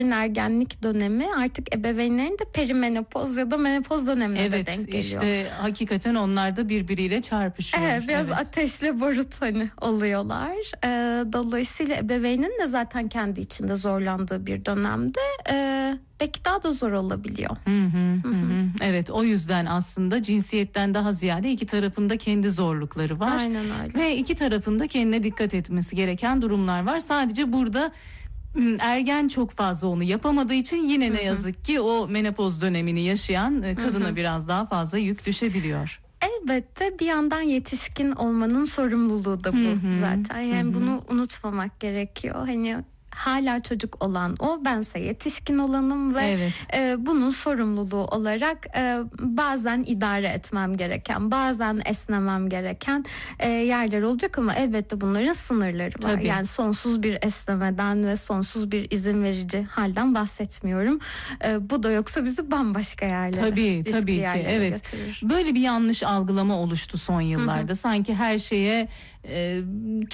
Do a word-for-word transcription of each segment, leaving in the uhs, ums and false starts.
ergenlik dönemi artık ebeveynlerin de perimenopoz ya da menopoz dönemine evet, de denk geliyor. işte hakikaten onlar da birbiriyle çarpışıyor. Evet, biraz evet. ateşle barut hani oluyorlar. Ee, dolayısıyla ebeveynin de zaten kendi içinde zorlandığı bir dönemde e, belki daha da zor olabiliyor. Hı hı, hı hı. Evet, o yüzden aslında cinsiyetten daha ziyade iki tarafında kendi zorlukları var. Aynen öyle. Ve iki tarafında kendine dikkat etmesi gereken durumlar var. Sadece burada ergen çok fazla onu yapamadığı için yine ne yazık ki o menopoz dönemini yaşayan kadına hı hı. biraz daha fazla yük düşebiliyor. Elbette bir yandan yetişkin olmanın sorumluluğu da bu hı hı. zaten. Yani hı hı. bunu unutmamak gerekiyor. Hani hala çocuk olan o, bense yetişkin olanım ve evet. e, bunun sorumluluğu olarak e, bazen idare etmem gereken, bazen esnemem gereken e, yerler olacak ama elbette bunların sınırları var. Tabii. Yani sonsuz bir esnemeden ve sonsuz bir izin verici halden bahsetmiyorum. E, bu da yoksa bizi bambaşka yerlere, tabii, riskli tabii ki. yerlere evet. götürür. Böyle bir yanlış algılama oluştu son yıllarda. Hı hı. Sanki her şeye e,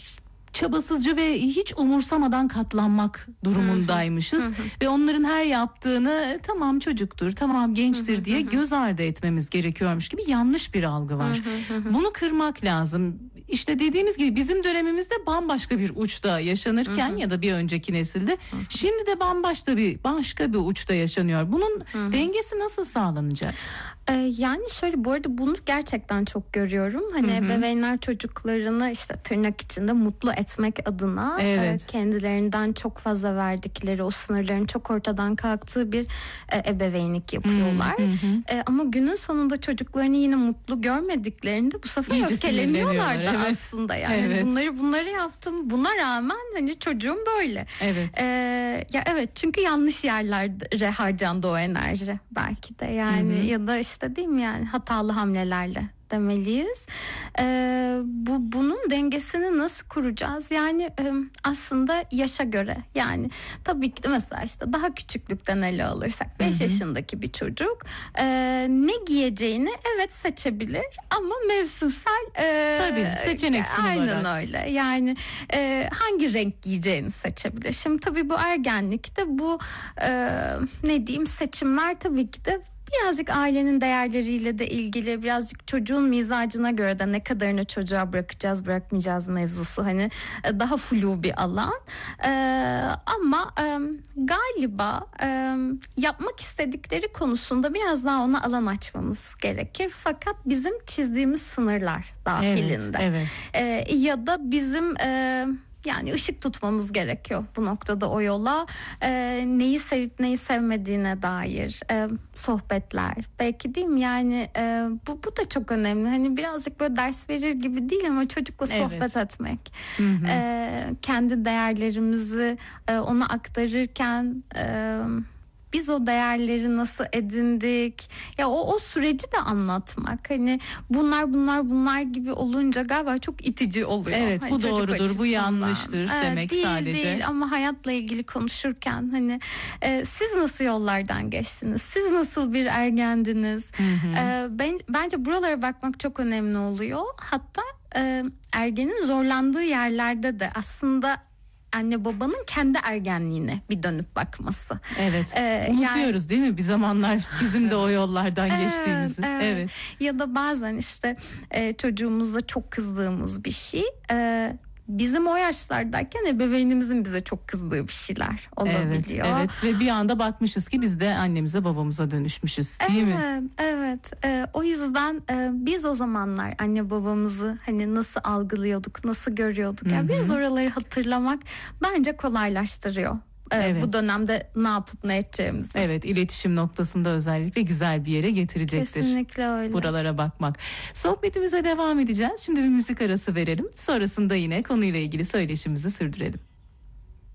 çabasızca ve hiç umursamadan katlanmak durumundaymışız. Hı hı. Ve onların her yaptığını tamam çocuktur, tamam gençtir hı hı diye hı. göz ardı etmemiz gerekiyormuş gibi yanlış bir algı var. Hı hı hı. Bunu kırmak lazım. İşte dediğimiz gibi bizim dönemimizde bambaşka bir uçta yaşanırken hı hı. ya da bir önceki nesilde hı hı. şimdi de bambaşka bir başka bir uçta yaşanıyor. Bunun hı hı. dengesi nasıl sağlanacak? Ee, yani şöyle, bu arada bunu gerçekten çok görüyorum. Hani hı hı. ebeveynler çocuklarını işte tırnak içinde mutlu etmek adına evet. e, kendilerinden çok fazla verdikleri, o sınırların çok ortadan kalktığı bir e, ebeveynlik yapıyorlar. Hı hı. E, ama günün sonunda çocuklarını yine mutlu görmediklerinde bu sefer İyice öfkeleniyorlar da evet. aslında. Yani evet. bunları bunları yaptım, buna rağmen hani çocuğum böyle. Evet. E, ya evet, çünkü yanlış yerlere harcandı o enerji belki de yani hı hı. ya da işte değil mi, yani hatalı hamlelerle demeliyiz. Ee, bu bunun dengesini nasıl kuracağız? Yani e, aslında yaşa göre, yani tabii ki de mesela işte daha küçüklükten ele alırsak beş yaşındaki bir çocuk e, ne giyeceğini evet seçebilir ama mevsimsel e, tabii seçenek sunularak. Aynen öyle. Yani e, hangi renk giyeceğini seçebilir. Şimdi tabii bu ergenlikte bu e, ne diyeyim seçimler tabii ki de birazcık ailenin değerleriyle de ilgili, birazcık çocuğun mizacına göre de ne kadarını çocuğa bırakacağız bırakmayacağız mevzusu hani daha flu bir alan. Ee, ama e, galiba e, yapmak istedikleri konusunda biraz daha ona alan açmamız gerekir. Fakat bizim çizdiğimiz sınırlar dahilinde. Evet, evet. Ee, ya da bizim e, yani ışık tutmamız gerekiyor bu noktada o yola. Ee, neyi sevip neyi sevmediğine dair e, sohbetler. Belki değil mi? Yani e, bu bu da çok önemli. Hani birazcık böyle ders verir gibi değil ama çocukla sohbet evet. etmek. Hı hı. E, kendi değerlerimizi e, ona aktarırken e, biz o değerleri nasıl edindik? Ya o o süreci de anlatmak. Hani bunlar bunlar bunlar gibi olunca galiba çok itici oluyor. Evet, hani bu doğrudur, açısından. bu yanlıştır evet, demek değil, sadece. Değil ama hayatla ilgili konuşurken hani e, siz nasıl yollardan geçtiniz? Siz nasıl bir ergendiniz? Hı hı. E, ben, bence buralara bakmak çok önemli oluyor. Hatta e, ergenin zorlandığı yerlerde de aslında anne babanın kendi ergenliğine bir dönüp bakması. Evet. Ee, Unutuyoruz yani, değil mi? Bir zamanlar bizim de o yollardan evet, geçtiğimizi. Evet. evet. Ya da bazen işte e, çocuğumuza çok kızdığımız bir şey. E, bizim o yaşlardayken ebeveynimizin bize çok kızdığı bir şeyler olabiliyor. Evet, evet. Ve bir anda bakmışız ki biz de annemize babamıza dönüşmüşüz, değil evet, mi? Evet, evet. E, o yüzden e, biz o zamanlar anne babamızı hani nasıl algılıyorduk, nasıl görüyorduk? Yani biraz oraları hatırlamak bence kolaylaştırıyor. Evet. Bu dönemde ne yapıp ne edeceğimizi. Evet, iletişim noktasında özellikle güzel bir yere getirecektir. Kesinlikle öyle. Buralara bakmak. Sohbetimize devam edeceğiz. Şimdi bir müzik arası verelim. Sonrasında yine konuyla ilgili söyleşimizi sürdürelim.